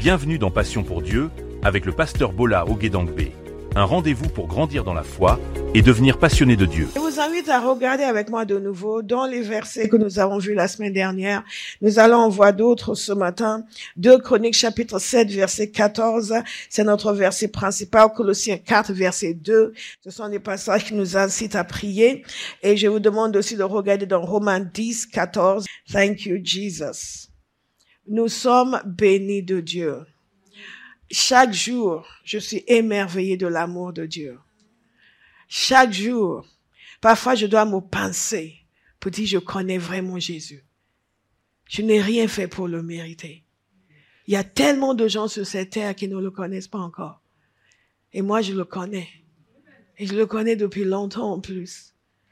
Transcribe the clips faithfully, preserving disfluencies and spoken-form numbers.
Bienvenue dans Passion pour Dieu avec le pasteur Bola Ogedangbe. Un rendez-vous pour grandir dans la foi et devenir passionné de Dieu. Je vous invite à regarder avec moi de nouveau dans les versets que nous avons vus la semaine dernière. Nous allons en voir d'autres ce matin. deux Chroniques chapitre sept verset quatorze. C'est notre verset principal. Colossiens quatre verset deux. Ce sont des passages qui nous incitent à prier. Et je vous demande aussi de regarder dans Romains dix quatorze. Thank you, Jesus. Nous sommes bénis de Dieu. Chaque jour, je suis émerveillée de l'amour de Dieu. Chaque jour, parfois je dois me pincer pour dire je connais vraiment Jésus. Je n'ai rien fait pour le mériter. Il y a tellement de gens sur cette terre qui ne le connaissent pas encore. Et moi, je le connais. Et je le connais depuis longtemps en plus.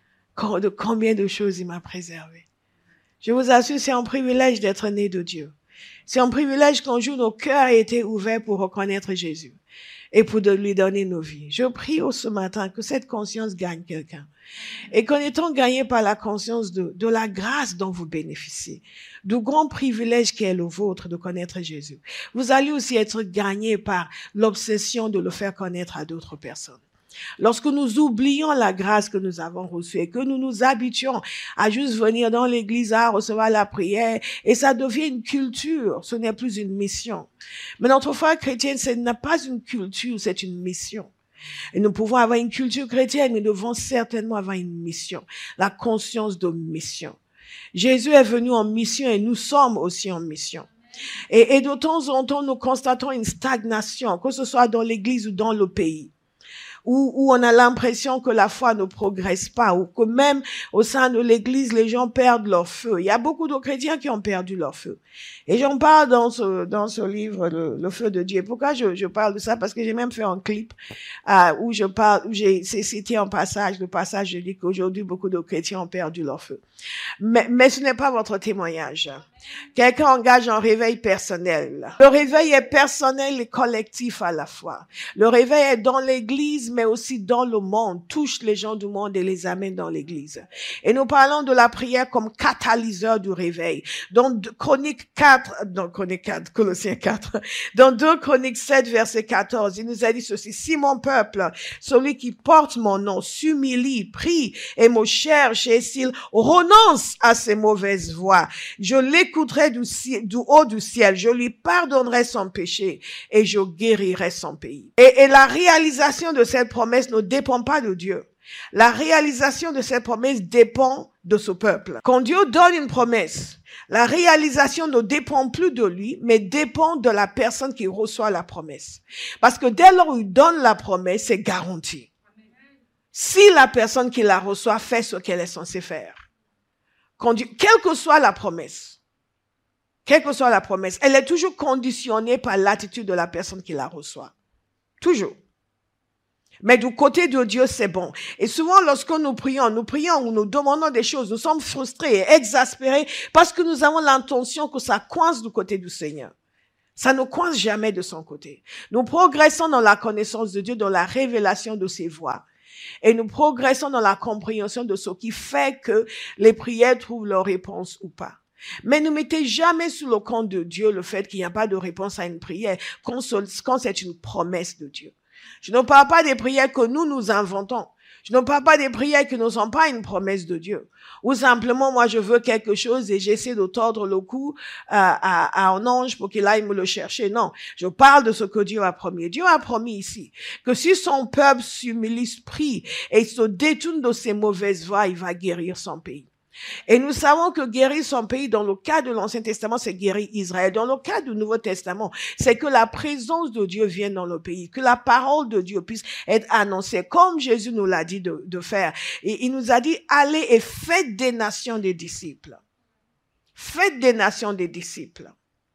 De combien de choses il m'a préservé. Je vous assure, c'est un privilège d'être né de Dieu. C'est un privilège qu'un jour nos cœurs aient été ouverts pour reconnaître Jésus et pour de lui donner nos vies. Je prie ce matin que cette conscience gagne quelqu'un. Et qu'en étant gagné par la conscience de, de la grâce dont vous bénéficiez, du grand privilège qui est le vôtre de connaître Jésus, vous allez aussi être gagné par l'obsession de le faire connaître à d'autres personnes. Lorsque nous oublions la grâce que nous avons reçue et que nous nous habituons à juste venir dans l'église, à recevoir la prière, et ça devient une culture, ce n'est plus une mission. Mais notre foi chrétienne, ce n'est pas une culture, c'est une mission. Et nous pouvons avoir une culture chrétienne, mais nous devons certainement avoir une mission, la conscience de mission. Jésus est venu en mission et nous sommes aussi en mission. Et, et de temps en temps, nous constatons une stagnation, que ce soit dans l'église ou dans le pays. Où, où on a l'impression que la foi ne progresse pas, ou que même au sein de l'église, les gens perdent leur feu. Il y a beaucoup de chrétiens qui ont perdu leur feu. Et j'en parle dans ce, dans ce livre, le, le feu de Dieu. Pourquoi je, je parle de ça? Parce que j'ai même fait un clip, euh, où je parle, où j'ai cité un passage, le passage, je dis qu'aujourd'hui, beaucoup de chrétiens ont perdu leur feu. Mais, mais ce n'est pas votre témoignage. Quelqu'un engage un réveil personnel. Le réveil est personnel et collectif à la fois. Le réveil est dans l'église, mais aussi dans le monde, touche les gens du monde et les amène dans l'église. Et nous parlons de la prière comme catalyseur du réveil. Dans Chronique quatre, dans Chronique quatre, Colossiens quatre, dans deux Chroniques sept, verset quatorze, il nous a dit ceci: si mon peuple, celui qui porte mon nom, s'humilie, prie et me cherche, et s'il renonce à ses mauvaises voies, je l'écouterai du, du haut du ciel, je lui pardonnerai son péché et je guérirai son pays. Et, et la réalisation de cette promesse ne dépend pas de Dieu. La réalisation de cette promesse dépend de ce peuple. Quand Dieu donne une promesse, la réalisation ne dépend plus de lui, mais dépend de la personne qui reçoit la promesse. Parce que dès lors où il donne la promesse, c'est garanti. Si la personne qui la reçoit fait ce qu'elle est censée faire. Quand Dieu, quelle que soit la promesse, quelle que soit la promesse, elle est toujours conditionnée par l'attitude de la personne qui la reçoit. Toujours. Mais du côté de Dieu, c'est bon. Et souvent, lorsque nous prions, nous prions ou nous demandons des choses, nous sommes frustrés et exaspérés parce que nous avons l'intention que ça coince du côté du Seigneur. Ça ne coince jamais de son côté. Nous progressons dans la connaissance de Dieu, dans la révélation de ses voies. Et nous progressons dans la compréhension de ce qui fait que les prières trouvent leur réponse ou pas. Mais ne mettez jamais sous le compte de Dieu le fait qu'il n'y a pas de réponse à une prière quand c'est une promesse de Dieu. Je ne parle pas des prières que nous nous inventons. Je ne parle pas des prières qui ne sont pas une promesse de Dieu. Ou simplement, moi, je veux quelque chose et j'essaie de tordre le cou à, à, à un ange pour qu'il aille me le chercher. Non, je parle de ce que Dieu a promis. Dieu a promis ici que si son peuple s'humilie, prie et se détourne de ses mauvaises voies, il va guérir son pays. Et nous savons que guérir son pays, dans le cas de l'Ancien Testament, c'est guérir Israël. Dans le cas du Nouveau Testament, c'est que la présence de Dieu vienne dans le pays, que la parole de Dieu puisse être annoncée, comme Jésus nous l'a dit de, de faire. Et il nous a dit, allez et faites des nations des disciples. Faites des nations des disciples.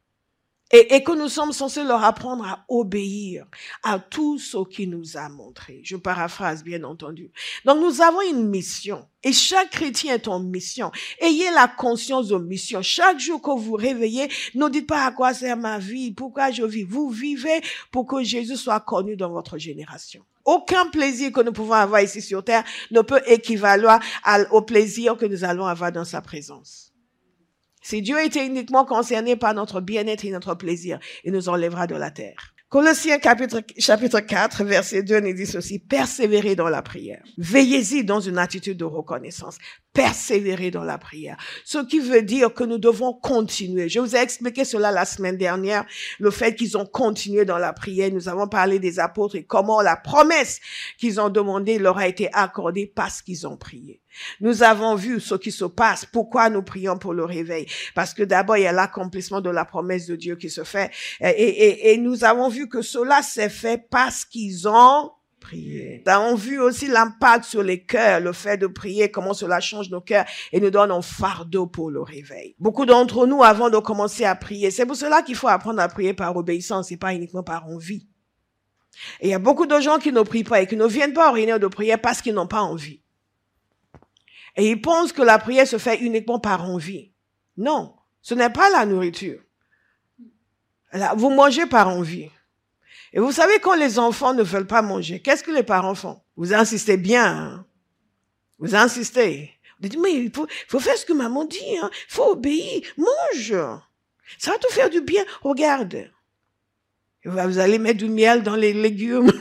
Et, et que nous sommes censés leur apprendre à obéir à tout ce qu'il nous a montré. Je paraphrase, bien entendu. Donc, nous avons une mission. Et chaque chrétien est en mission. Ayez la conscience de mission. Chaque jour que vous réveillez, ne dites pas à quoi sert ma vie, pourquoi je vis. Vous vivez pour que Jésus soit connu dans votre génération. Aucun plaisir que nous pouvons avoir ici sur terre ne peut équivaloir au plaisir que nous allons avoir dans sa présence. Si Dieu était uniquement concerné par notre bien-être et notre plaisir, il nous enlèvera de la terre. Colossiens chapitre, chapitre quatre, verset deux nous dit ceci, persévérez dans la prière. Veillez-y dans une attitude de reconnaissance. Persévérer dans la prière. Ce qui veut dire que nous devons continuer. Je vous ai expliqué cela la semaine dernière, le fait qu'ils ont continué dans la prière. Nous avons parlé des apôtres et comment la promesse qu'ils ont demandée leur a été accordée parce qu'ils ont prié. Nous avons vu ce qui se passe. Pourquoi nous prions pour le réveil? Parce que d'abord, il y a l'accomplissement de la promesse de Dieu qui se fait. Et, et, et nous avons vu que cela s'est fait parce qu'ils ont prié. Nous avons vu aussi l'impact sur les cœurs, le fait de prier, comment cela change nos cœurs et nous donne un fardeau pour le réveil. Beaucoup d'entre nous, avant de commencer à prier, c'est pour cela qu'il faut apprendre à prier par obéissance et pas uniquement par envie. Et il y a beaucoup de gens qui ne prient pas et qui ne viennent pas aux réunions de prière parce qu'ils n'ont pas envie. Et ils pensent que la prière se fait uniquement par envie. Non, ce n'est pas la nourriture. Là, vous mangez par envie. Et vous savez, quand les enfants ne veulent pas manger, qu'est-ce que les parents font? Vous insistez bien. Hein? Vous insistez. Vous dites, mais il faut, faut faire ce que maman dit. Hein? Il faut obéir. Mange. Ça va te faire du bien. Regarde. Vous allez mettre du miel dans les légumes.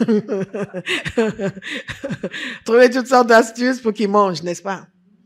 Trouver toutes sortes d'astuces pour qu'ils mangent, n'est-ce pas?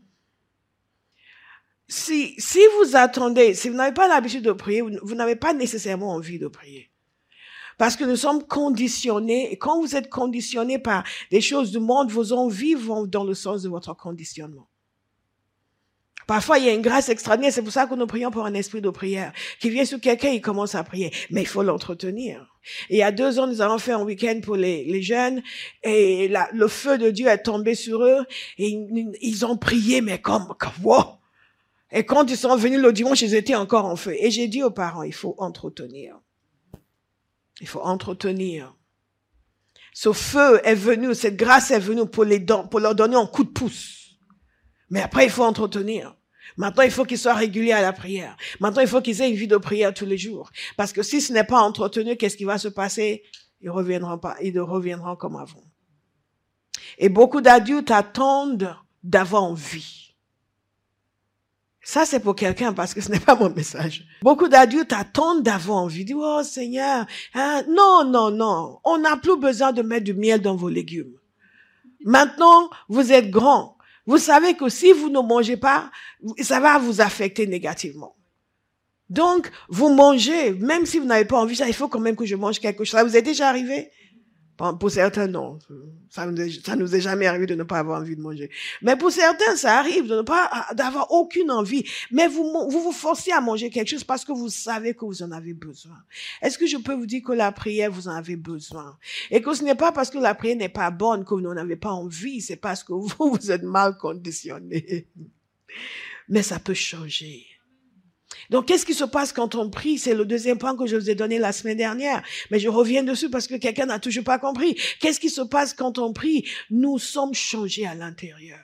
Si, si vous attendez, si vous n'avez pas l'habitude de prier, vous, vous n'avez pas nécessairement envie de prier. Parce que nous sommes conditionnés, et quand vous êtes conditionné par des choses du monde, vos envies vont dans le sens de votre conditionnement. Parfois, il y a une grâce extraordinaire, c'est pour ça que nous prions pour un esprit de prière, qui vient sur quelqu'un, il commence à prier, mais il faut l'entretenir. Et il y a deux ans, nous avons fait un week-end pour les, les jeunes, et la, le feu de Dieu est tombé sur eux, et ils, ils ont prié, mais comme, comme, wow! Et quand ils sont venus le dimanche, ils étaient encore en feu. Et j'ai dit aux parents, il faut entretenir. Il faut entretenir. Ce feu est venu, cette grâce est venue pour, les don- pour leur donner un coup de pouce. Mais après, il faut entretenir. Maintenant, il faut qu'ils soient réguliers à la prière. Maintenant, il faut qu'ils aient une vie de prière tous les jours. Parce que si ce n'est pas entretenu, qu'est-ce qui va se passer? Ils reviendront pas, ils reviendront comme avant. Et beaucoup d'adultes attendent d'avoir envie. Ça, c'est pour quelqu'un parce que ce n'est pas mon message. Beaucoup d'adultes attendent d'avoir envie. Ils disent, oh Seigneur, hein? Non, non, non. On n'a plus besoin de mettre du miel dans vos légumes. Maintenant, vous êtes grands. Vous savez que si vous ne mangez pas, ça va vous affecter négativement. Donc, vous mangez, même si vous n'avez pas envie, ça, il faut quand même que je mange quelque chose. Ça vous est déjà arrivé? Pour certains, non. Ça nous, est, ça nous est jamais arrivé de ne pas avoir envie de manger. Mais pour certains, ça arrive de ne pas, d'avoir aucune envie. Mais vous, vous vous forcez à manger quelque chose parce que vous savez que vous en avez besoin. Est-ce que je peux vous dire que la prière, vous en avez besoin? Et que ce n'est pas parce que la prière n'est pas bonne que vous n'en avez pas envie. C'est parce que vous, vous êtes mal conditionné. Mais ça peut changer. Donc, qu'est-ce qui se passe quand on prie? C'est le deuxième point que je vous ai donné la semaine dernière. Mais je reviens dessus parce que quelqu'un n'a toujours pas compris. Qu'est-ce qui se passe quand on prie? Nous sommes changés à l'intérieur.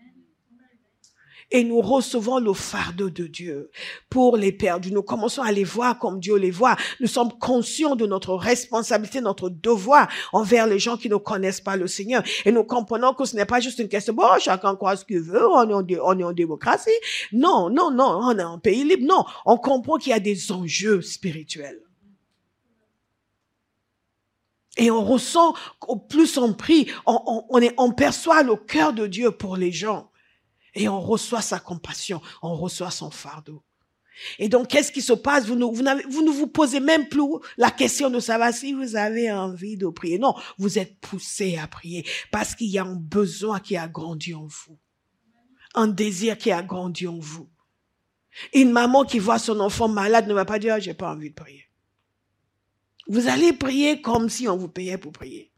Et nous recevons le fardeau de Dieu pour les perdus. Nous commençons à les voir comme Dieu les voit. Nous sommes conscients de notre responsabilité, notre devoir envers les gens qui ne connaissent pas le Seigneur. Et nous comprenons que ce n'est pas juste une question, bon, chacun croit ce qu'il veut, on est, en, on est en démocratie. Non, non, non, on est en pays libre. Non, on comprend qu'il y a des enjeux spirituels. Et on ressent, au plus on prie, on, on, on, est, on perçoit le cœur de Dieu pour les gens. Et on reçoit sa compassion, on reçoit son fardeau. Et donc, qu'est-ce qui se passe? Vous ne vous, vous, ne vous posez même plus la question de savoir si vous avez envie de prier. Non, vous êtes poussé à prier parce qu'il y a un besoin qui a grandi en vous. Un désir qui a grandi en vous. Une maman qui voit son enfant malade ne va pas dire, oh, j'ai pas envie de prier. Vous allez prier comme si on vous payait pour prier.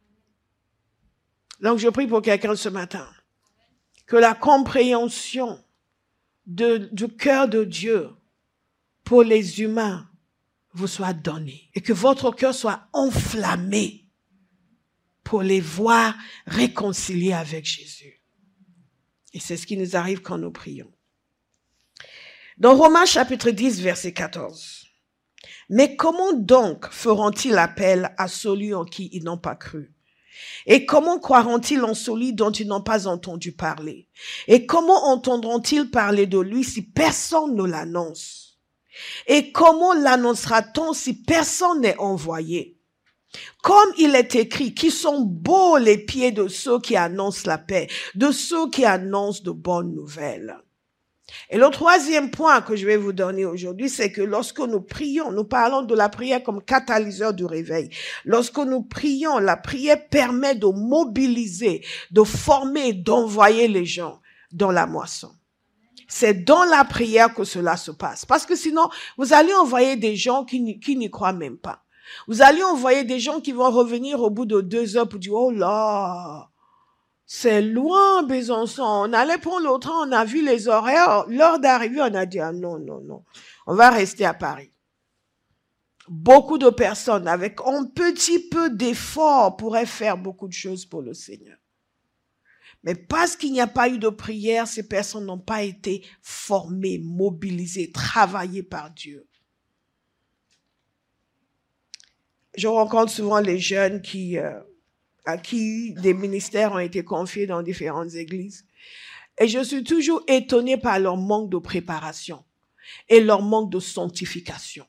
Donc, je prie pour quelqu'un ce matin. Que la compréhension de, du cœur de Dieu pour les humains vous soit donnée. Et que votre cœur soit enflammé pour les voir réconciliés avec Jésus. Et c'est ce qui nous arrive quand nous prions. Dans Romains chapitre dix, verset quatorze. Mais comment donc feront-ils appel à celui en qui ils n'ont pas cru? Et comment croiront-ils en celui dont ils n'ont pas entendu parler? Et comment entendront-ils parler de lui si personne ne l'annonce? Et comment l'annoncera-t-on si personne n'est envoyé? Comme il est écrit, qui sont beaux les pieds de ceux qui annoncent la paix, de ceux qui annoncent de bonnes nouvelles. Et le troisième point que je vais vous donner aujourd'hui, c'est que lorsque nous prions, nous parlons de la prière comme catalyseur du réveil. Lorsque nous prions, la prière permet de mobiliser, de former, d'envoyer les gens dans la moisson. C'est dans la prière que cela se passe. Parce que sinon, vous allez envoyer des gens qui n'y, qui n'y croient même pas. Vous allez envoyer des gens qui vont revenir au bout de deux heures pour dire, oh là, c'est loin, Besançon. On allait prendre le train, on a vu les horaires. L'heure d'arrivée, on a dit, ah non, non, non. On va rester à Paris. Beaucoup de personnes, avec un petit peu d'effort, pourraient faire beaucoup de choses pour le Seigneur. Mais parce qu'il n'y a pas eu de prière, ces personnes n'ont pas été formées, mobilisées, travaillées par Dieu. Je rencontre souvent les jeunes qui... Euh, à qui des ministères ont été confiés dans différentes églises. Et je suis toujours étonnée par leur manque de préparation et leur manque de sanctification.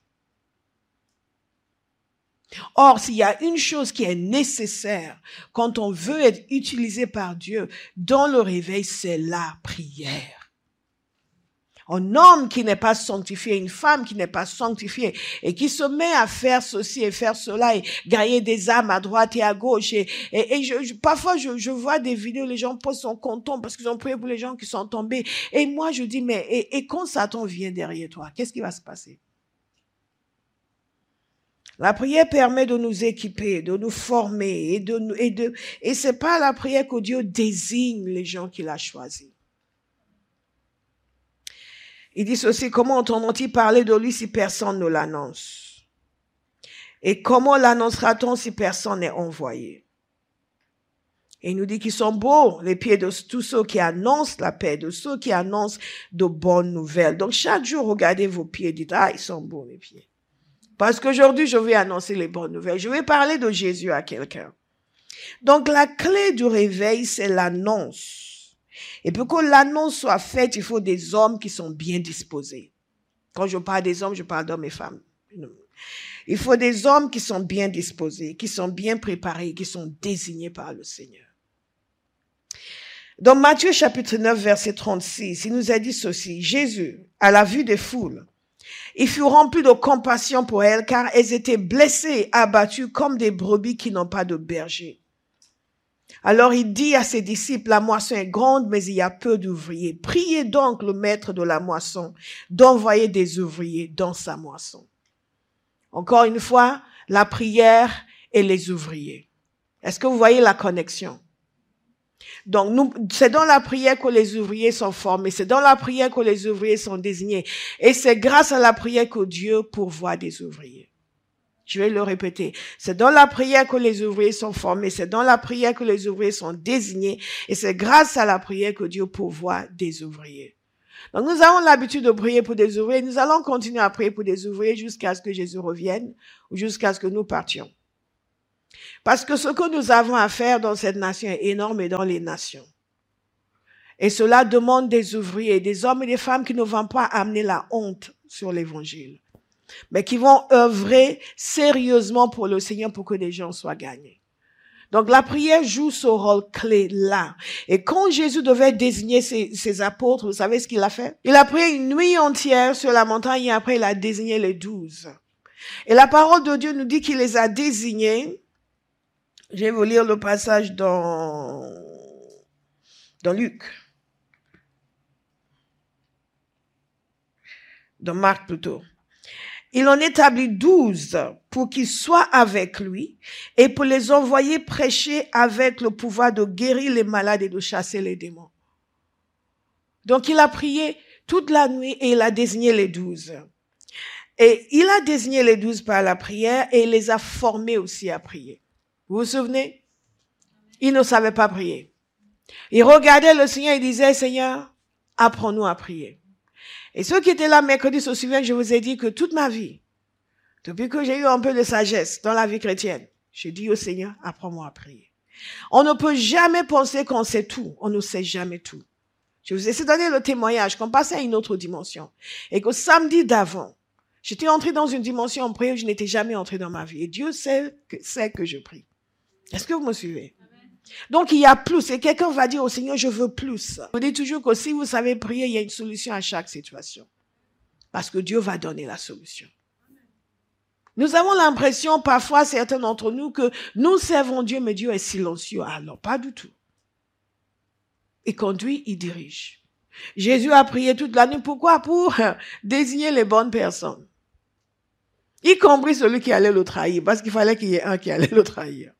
Or, s'il y a une chose qui est nécessaire quand on veut être utilisé par Dieu dans le réveil, c'est la prière. Un homme qui n'est pas sanctifié, une femme qui n'est pas sanctifiée et qui se met à faire ceci et faire cela et gagner des âmes à droite et à gauche. Et, et, et je, je, parfois, je, je vois des vidéos, les gens sont contents parce qu'ils ont prié pour les gens qui sont tombés. Et moi, je dis, mais et, et quand Satan vient derrière toi, qu'est-ce qui va se passer? La prière permet de nous équiper, de nous former et de et de et c'est pas la prière que Dieu désigne les gens qu'il a choisis. Il dit ceci, comment entendront-ils parler de lui si personne ne l'annonce? Et comment l'annoncera-t-on si personne n'est envoyé? Et il nous dit qu'ils sont beaux, les pieds de tous ceux qui annoncent la paix, de ceux qui annoncent de bonnes nouvelles. Donc chaque jour, regardez vos pieds, dites, ah, ils sont beaux mes pieds. Parce qu'aujourd'hui, je vais annoncer les bonnes nouvelles. Je vais parler de Jésus à quelqu'un. Donc la clé du réveil, c'est l'annonce. Et pour que l'annonce soit faite, il faut des hommes qui sont bien disposés. Quand je parle des hommes, je parle d'hommes et femmes. Il faut des hommes qui sont bien disposés, qui sont bien préparés, qui sont désignés par le Seigneur. Dans Matthieu chapitre neuf, verset trente-six, il nous a dit ceci. Jésus, à la vue des foules, il fut rempli de compassion pour elles, car elles étaient blessées, abattues comme des brebis qui n'ont pas de berger. Alors il dit à ses disciples, la moisson est grande, mais il y a peu d'ouvriers. Priez donc le maître de la moisson d'envoyer des ouvriers dans sa moisson. Encore une fois, la prière et les ouvriers. Est-ce que vous voyez la connexion? Donc, nous, c'est dans la prière que les ouvriers sont formés. C'est dans la prière que les ouvriers sont désignés. Et c'est grâce à la prière que Dieu pourvoit des ouvriers. Je vais le répéter. C'est dans la prière que les ouvriers sont formés. C'est dans la prière que les ouvriers sont désignés. Et c'est grâce à la prière que Dieu pourvoit des ouvriers. Donc, nous avons l'habitude de prier pour des ouvriers. Nous allons continuer à prier pour des ouvriers jusqu'à ce que Jésus revienne ou jusqu'à ce que nous partions. Parce que ce que nous avons à faire dans cette nation est énorme et dans les nations. Et cela demande des ouvriers, des hommes et des femmes qui ne vont pas amener la honte sur l'évangile, mais qui vont œuvrer sérieusement pour le Seigneur pour que des gens soient gagnés. Donc la prière joue ce rôle clé là. Et quand Jésus devait désigner ses, ses apôtres, vous savez ce qu'il a fait? Il a prié une nuit entière sur la montagne et après il a désigné les douze. Et la parole de Dieu nous dit qu'il les a désignés. Je vais vous lire le passage dans, dans Luc. Dans Marc plutôt. Il en établit douze pour qu'ils soient avec lui et pour les envoyer prêcher avec le pouvoir de guérir les malades et de chasser les démons. Donc il a prié toute la nuit et il a désigné les douze. Et il a désigné les douze par la prière et il les a formés aussi à prier. Vous vous souvenez? Il ne savait pas prier. Il regardait le Seigneur et disait, Seigneur, apprends-nous à prier. Et ceux qui étaient là mercredi se souviennent, je vous ai dit que toute ma vie, depuis que j'ai eu un peu de sagesse dans la vie chrétienne, j'ai dit au Seigneur, apprends-moi à prier. On ne peut jamais penser qu'on sait tout. On ne sait jamais tout. Je vous ai donné le témoignage qu'on passait à une autre dimension. Et que samedi d'avant, j'étais entrée dans une dimension en prière où je n'étais jamais entrée dans ma vie. Et Dieu sait que, sait que je prie. Est-ce que vous me suivez? Donc, il y a plus. Et quelqu'un va dire au Seigneur, je veux plus. Je dis toujours que si vous savez prier, il y a une solution à chaque situation. Parce que Dieu va donner la solution. Nous avons l'impression, parfois, certains d'entre nous, que nous servons Dieu, mais Dieu est silencieux. Alors, pas du tout. Il conduit, il dirige. Jésus a prié toute la nuit. Pourquoi? Pour désigner les bonnes personnes. Y compris celui qui allait le trahir, parce qu'il fallait qu'il y ait un qui allait le trahir.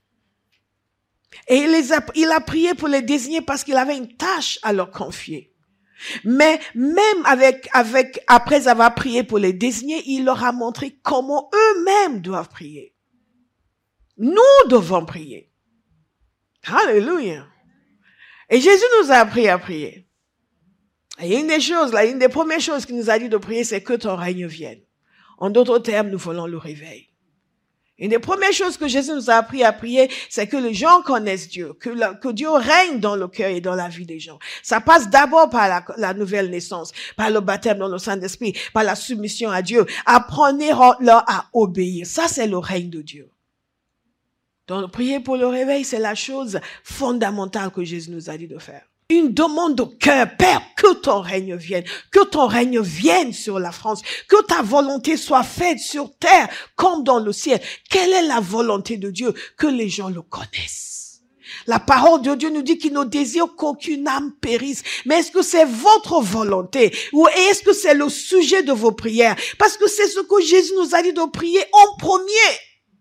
Et il, les a, il a prié pour les désigner parce qu'il avait une tâche à leur confier. Mais même avec, avec, après avoir prié pour les désigner, il leur a montré comment eux-mêmes doivent prier. Nous devons prier. Alléluia. Et Jésus nous a appris à prier. Et une des choses, là, une des premières choses qu'il nous a dit de prier, c'est que ton règne vienne. En d'autres termes, nous voulons le réveil. Une des premières choses que Jésus nous a appris à prier, c'est que les gens connaissent Dieu, que, la, que Dieu règne dans le cœur et dans la vie des gens. Ça passe d'abord par la, la nouvelle naissance, par le baptême dans le Saint-Esprit, par la soumission à Dieu. Apprenez-leur à obéir. Ça, c'est le règne de Dieu. Donc, prier pour le réveil, c'est la chose fondamentale que Jésus nous a dit de faire. Une demande de cœur, Père, que ton règne vienne, que ton règne vienne sur la France, que ta volonté soit faite sur terre comme dans le ciel. Quelle est la volonté de Dieu? Que les gens le connaissent. La parole de Dieu nous dit qu'il ne désire qu'aucune âme périsse. Mais est-ce que c'est votre volonté? Ou est-ce que c'est le sujet de vos prières? Parce que c'est ce que Jésus nous a dit de prier en premier.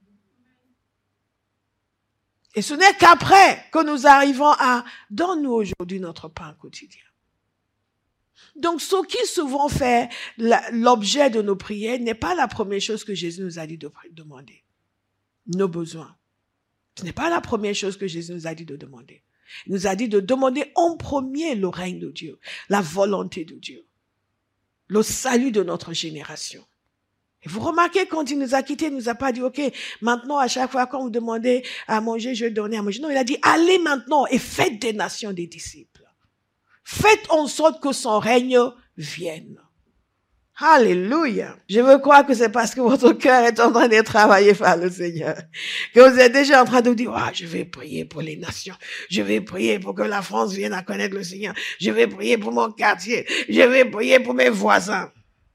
Et ce n'est qu'après que nous arrivons à « donne-nous aujourd'hui notre pain quotidien ». Donc, ce qui souvent fait l'objet de nos prières n'est pas la première chose que Jésus nous a dit de demander. Nos besoins. Ce n'est pas la première chose que Jésus nous a dit de demander. Il nous a dit de demander en premier le règne de Dieu, la volonté de Dieu, le salut de notre génération. Et vous remarquez, quand il nous a quittés, il nous a pas dit, OK, maintenant, à chaque fois qu'on vous demandez à manger, je vais donner à manger. Non, il a dit, allez maintenant et faites des nations des disciples. Faites en sorte que son règne vienne. Alléluia. Je veux croire que c'est parce que votre cœur est en train de travailler par le Seigneur. Que vous êtes déjà en train de vous dire, ah, je vais prier pour les nations. Je vais prier pour que la France vienne à connaître le Seigneur. Je vais prier pour mon quartier. Je vais prier pour mes voisins.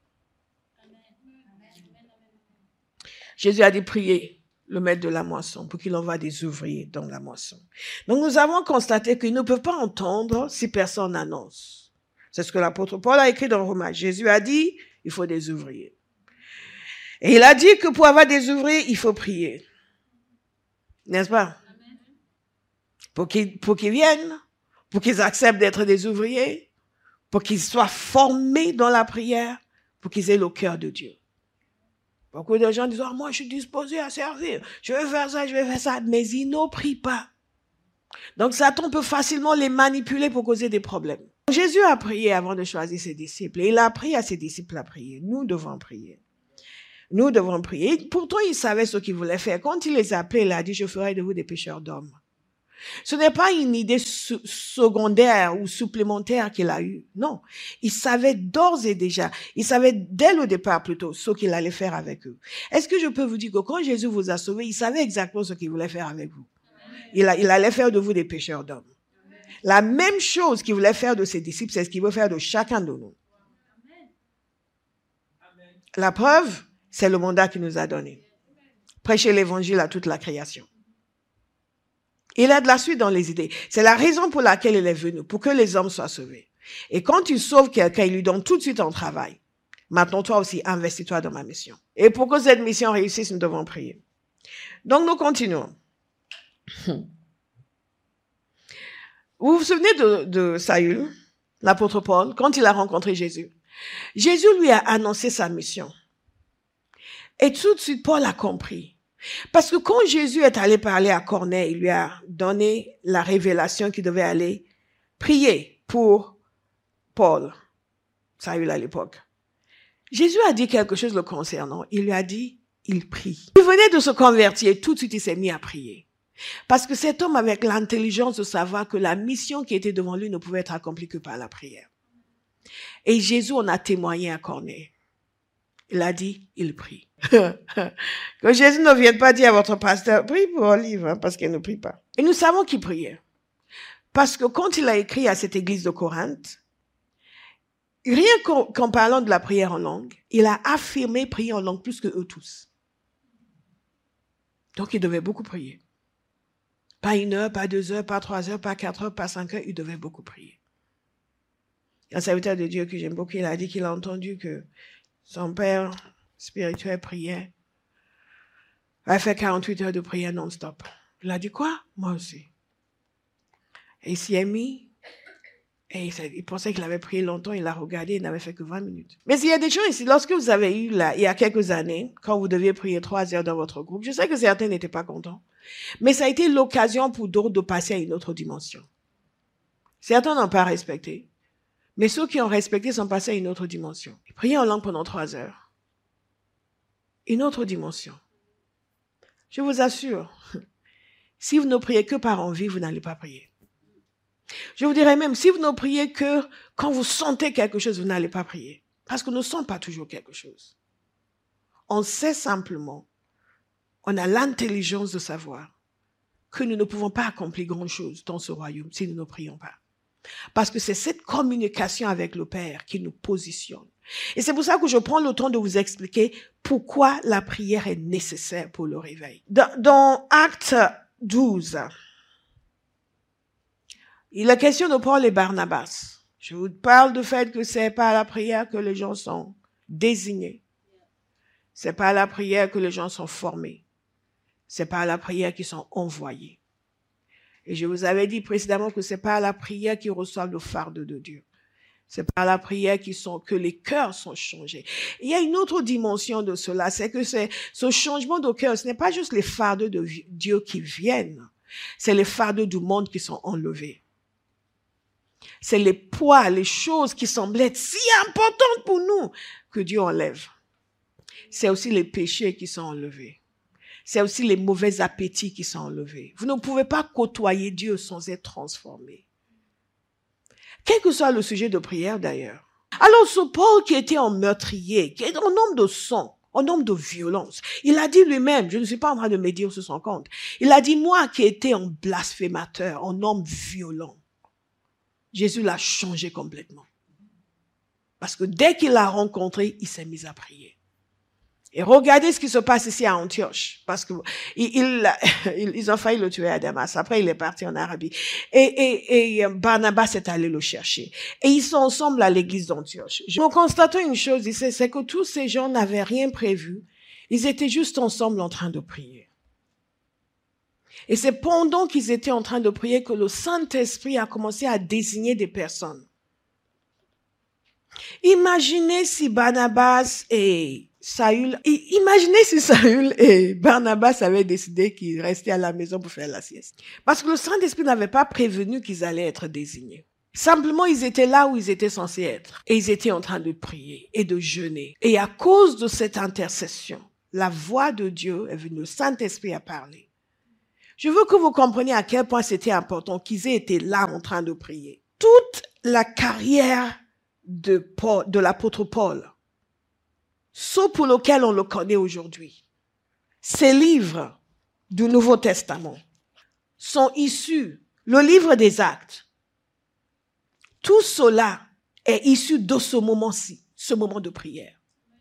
Jésus a dit prier le maître de la moisson pour qu'il envoie des ouvriers dans la moisson. Donc nous avons constaté qu'ils ne peuvent pas entendre si personne n'annonce. C'est ce que l'apôtre Paul a écrit dans Romains. Jésus a dit, il faut des ouvriers. Et il a dit que pour avoir des ouvriers, il faut prier. N'est-ce pas? Amen. Pour qu'ils, pour qu'ils viennent, pour qu'ils acceptent d'être des ouvriers, pour qu'ils soient formés dans la prière, pour qu'ils aient le cœur de Dieu. Beaucoup de gens disent, oh, moi je suis disposé à servir, je vais faire ça, je vais faire ça, mais ils ne prient pas. Donc Satan peut facilement les manipuler pour causer des problèmes. Jésus a prié avant de choisir ses disciples et il a appris à ses disciples à prier. Nous devons prier. Nous devons prier. Pourtant, il savait ce qu'il voulait faire. Quand il les a appelés, il a dit, je ferai de vous des pêcheurs d'hommes. Ce n'est pas une idée secondaire ou supplémentaire qu'il a eue. Non. Il savait d'ores et déjà, il savait dès le départ plutôt ce qu'il allait faire avec eux. Est-ce que je peux vous dire que quand Jésus vous a sauvés, il savait exactement ce qu'il voulait faire avec vous? Il, a, il allait faire de vous des pêcheurs d'hommes. La même chose qu'il voulait faire de ses disciples, c'est ce qu'il veut faire de chacun de nous. La preuve, c'est le mandat qu'il nous a donné. Prêcher l'évangile à toute la création. Il a de la suite dans les idées. C'est la raison pour laquelle il est venu, pour que les hommes soient sauvés. Et quand il sauve quelqu'un, il lui donne tout de suite un travail. Maintenant, toi aussi, investis-toi dans ma mission. Et pour que cette mission réussisse, nous devons prier. Donc, nous continuons. Vous vous souvenez de, de Saül, l'apôtre Paul, quand il a rencontré Jésus? Jésus lui a annoncé sa mission. Et tout de suite, Paul a compris. Parce que quand Jésus est allé parler à Corneille, il lui a donné la révélation qu'il devait aller prier pour Paul, Saül à l'époque. Jésus a dit quelque chose le concernant. Il lui a dit, il prie. Il venait de se convertir, tout de suite il s'est mis à prier. Parce que cet homme avec l'intelligence de savoir que la mission qui était devant lui ne pouvait être accomplie que par la prière. Et Jésus en a témoigné à Corneille. Il a dit, il prie. Que Jésus ne vienne pas dire à votre pasteur, prie pour Olive, hein, parce qu'elle ne prie pas. Et nous savons qu'il priait. Parce que quand il a écrit à cette église de Corinthe, rien qu'en, qu'en parlant de la prière en langue, il a affirmé prier en langue plus que eux tous. Donc il devait beaucoup prier. Pas une heure, pas deux heures, pas trois heures, pas quatre heures, pas cinq heures, il devait beaucoup prier. Un serviteur de Dieu que j'aime beaucoup, il a dit qu'il a entendu que son père spirituel priait. Il a fait quarante-huit heures de prière non-stop. Il a dit quoi? Moi aussi. Et il s'y est mis. Et il pensait qu'il avait prié longtemps. Il a regardé. Il n'avait fait que vingt minutes. Mais il y a des gens ici. Lorsque vous avez eu là, il y a quelques années, quand vous deviez prier trois heures dans votre groupe, je sais que certains n'étaient pas contents. Mais ça a été l'occasion pour d'autres de passer à une autre dimension. Certains n'ont pas respecté. Mais ceux qui ont respecté sont passés à une autre dimension. Prier en langue pendant trois heures. Une autre dimension. Je vous assure, si vous ne priez que par envie, vous n'allez pas prier. Je vous dirais même, si vous ne priez que quand vous sentez quelque chose, vous n'allez pas prier. Parce qu'on ne sent pas toujours quelque chose. On sait simplement, on a l'intelligence de savoir que nous ne pouvons pas accomplir grand-chose dans ce royaume si nous ne prions pas. Parce que c'est cette communication avec le Père qui nous positionne. Et c'est pour ça que je prends le temps de vous expliquer pourquoi la prière est nécessaire pour le réveil. Dans, dans Acte douze, il est question de Paul et Barnabas. Je vous parle du fait que c'est pas à la prière que les gens sont désignés. C'est pas à la prière que les gens sont formés. C'est pas à la prière qu'ils sont envoyés. Et je vous avais dit précédemment que c'est pas à la prière qu'ils reçoivent le fardeau de Dieu. C'est pas à la prière qu'ils sont, que les cœurs sont changés. Il y a une autre dimension de cela, c'est que c'est, ce changement de cœur, ce n'est pas juste les fardeaux de Dieu qui viennent. C'est les fardeaux du monde qui sont enlevés. C'est les poids, les choses qui semblaient être si importantes pour nous que Dieu enlève. C'est aussi les péchés qui sont enlevés. C'est aussi les mauvais appétits qui sont enlevés. Vous ne pouvez pas côtoyer Dieu sans être transformé. Quel que soit le sujet de prière d'ailleurs. Alors ce Paul qui était en meurtrier, qui est en homme de sang, en homme de violence, il a dit lui-même, je ne suis pas en train de médire sur son compte, il a dit moi qui étais en blasphémateur, en homme violent, Jésus l'a changé complètement. Parce que dès qu'il l'a rencontré, il s'est mis à prier. Et regardez ce qui se passe ici à Antioche, parce que il, il, ils ont failli le tuer à Damas. Après, il est parti en Arabie. Et, et, et Barnabas est allé le chercher. Et ils sont ensemble à l'église d'Antioche. Nous constatons une chose ici, c'est que tous ces gens n'avaient rien prévu. Ils étaient juste ensemble en train de prier. Et c'est pendant qu'ils étaient en train de prier que le Saint-Esprit a commencé à désigner des personnes. Imaginez si Barnabas et Saül, imaginez si Saül et Barnabas avaient décidé qu'ils restaient à la maison pour faire la sieste. Parce que le Saint-Esprit n'avait pas prévenu qu'ils allaient être désignés. Simplement, ils étaient là où ils étaient censés être. Et ils étaient en train de prier et de jeûner. Et à cause de cette intercession, la voix de Dieu est venue, le Saint-Esprit a parlé. Je veux que vous compreniez à quel point c'était important qu'ils aient été là en train de prier. Toute la carrière de Paul, de l'apôtre Paul, ce pour lequel on le connaît aujourd'hui, ces livres du Nouveau Testament sont issus, le livre des Actes, tout cela est issu de ce moment-ci, ce moment de prière.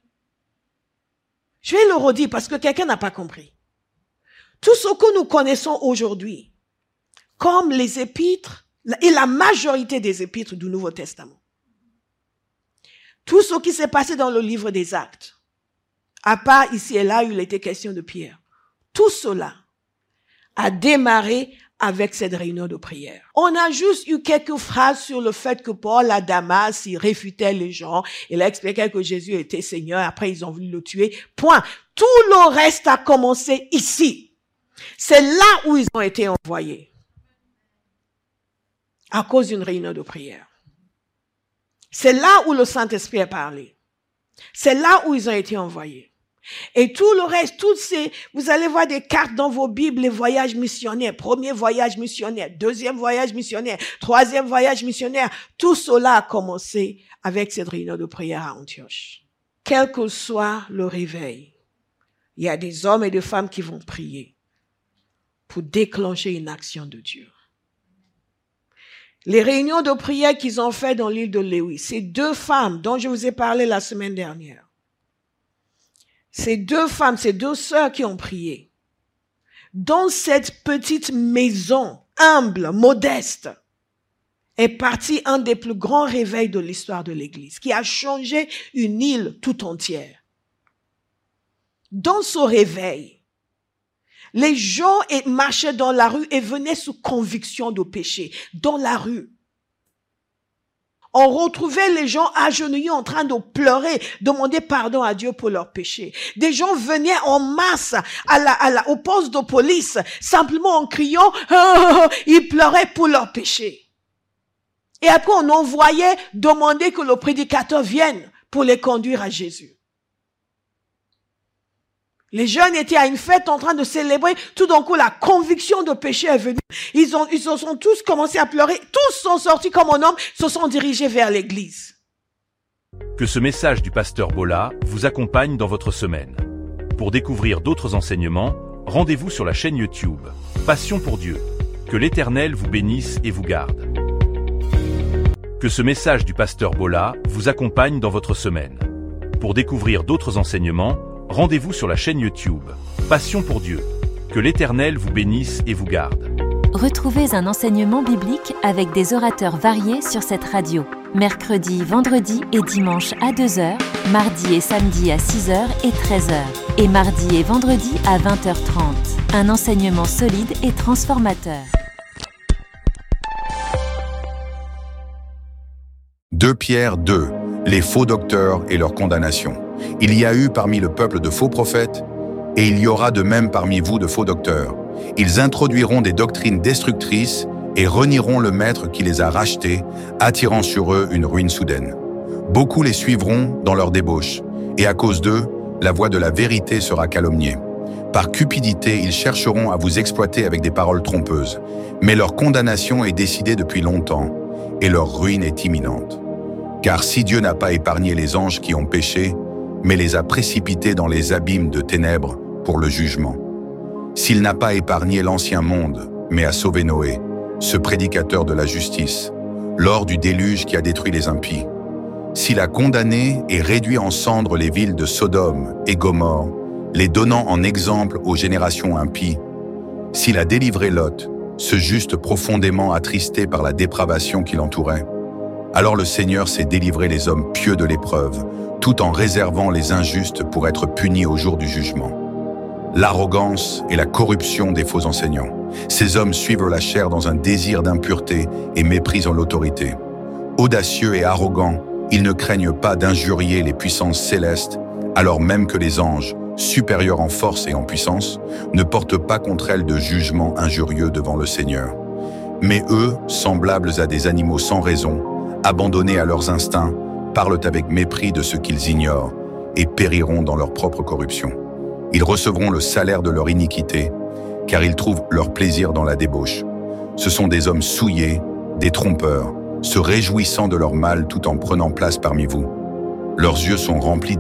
Je vais le redire parce que quelqu'un n'a pas compris. Tout ce que nous connaissons aujourd'hui, comme les épîtres, et la majorité des épîtres du Nouveau Testament, tout ce qui s'est passé dans le livre des Actes, à part ici et là où il était question de Pierre, tout cela a démarré avec cette réunion de prière. On a juste eu quelques phrases sur le fait que Paul à Damas, il réfutait les gens, il a expliqué que Jésus était Seigneur, après ils ont voulu le tuer, point. Tout le reste a commencé ici. C'est là où ils ont été envoyés. À cause d'une réunion de prière. C'est là où le Saint-Esprit a parlé. C'est là où ils ont été envoyés. Et tout le reste, toutes ces, vous allez voir des cartes dans vos Bibles, les voyages missionnaires, premier voyage missionnaire, deuxième voyage missionnaire, troisième voyage missionnaire. Tout cela a commencé avec cette réunion de prière à Antioche. Quel que soit le réveil, il y a des hommes et des femmes qui vont prier pour déclencher une action de Dieu. Les réunions de prière qu'ils ont faites dans l'île de Lévis, ces deux femmes dont je vous ai parlé la semaine dernière, ces deux femmes, ces deux sœurs qui ont prié, dans cette petite maison humble, modeste, est parti un des plus grands réveils de l'histoire de l'Église, qui a changé une île tout entière. Dans ce réveil, les gens marchaient dans la rue et venaient sous conviction de péché, dans la rue. On retrouvait les gens agenouillés en train de pleurer, demander pardon à Dieu pour leurs péchés. Des gens venaient en masse à la, à la, au poste de police, simplement en criant, oh, oh, oh, ils pleuraient pour leurs péchés. Et après, on envoyait demander que le prédicateur vienne pour les conduire à Jésus. Les jeunes étaient à une fête en train de célébrer. Tout d'un coup, la conviction de péché est venue. Ils ont, ils se sont tous commencé à pleurer. Tous sont sortis comme un homme, se sont dirigés vers l'église. Que ce message du pasteur Bola vous accompagne dans votre semaine. Pour découvrir d'autres enseignements, rendez-vous sur la chaîne YouTube Passion pour Dieu. Que l'Éternel vous bénisse et vous garde. Que ce message du pasteur Bola vous accompagne dans votre semaine. Pour découvrir d'autres enseignements, rendez-vous sur la chaîne YouTube Passion pour Dieu. Que l'Éternel vous bénisse et vous garde. Retrouvez un enseignement biblique avec des orateurs variés sur cette radio. Mercredi, vendredi et dimanche à deux heures, mardi et samedi à six heures et treize heures. Et mardi et vendredi à vingt heures trente. Un enseignement solide et transformateur. deux Pierre deux, les faux docteurs et leur condamnation. Il y a eu parmi le peuple de faux prophètes, et il y aura de même parmi vous de faux docteurs. Ils introduiront des doctrines destructrices et renieront le maître qui les a rachetés, attirant sur eux une ruine soudaine. Beaucoup les suivront dans leur débauche, et à cause d'eux, la voix de la vérité sera calomniée. Par cupidité, ils chercheront à vous exploiter avec des paroles trompeuses. Mais leur condamnation est décidée depuis longtemps, et leur ruine est imminente. Car si Dieu n'a pas épargné les anges qui ont péché, mais les a précipités dans les abîmes de ténèbres pour le jugement. S'il n'a pas épargné l'ancien monde, mais a sauvé Noé, ce prédicateur de la justice, lors du déluge qui a détruit les impies. S'il a condamné et réduit en cendres les villes de Sodome et Gomorrhe, les donnant en exemple aux générations impies, s'il a délivré Lot, ce juste profondément attristé par la dépravation qui l'entourait, alors le Seigneur sait délivrer les hommes pieux de l'épreuve, tout en réservant les injustes pour être punis au jour du jugement. L'arrogance et la corruption des faux enseignants. Ces hommes suivent la chair dans un désir d'impureté et méprisent l'autorité. Audacieux et arrogants, ils ne craignent pas d'injurier les puissances célestes, alors même que les anges, supérieurs en force et en puissance, ne portent pas contre elles de jugement injurieux devant le Seigneur. Mais eux, semblables à des animaux sans raison, abandonnés à leurs instincts, parlent avec mépris de ce qu'ils ignorent et périront dans leur propre corruption. Ils recevront le salaire de leur iniquité, car ils trouvent leur plaisir dans la débauche. Ce sont des hommes souillés, des trompeurs, se réjouissant de leur mal tout en prenant place parmi vous. Leurs yeux sont remplis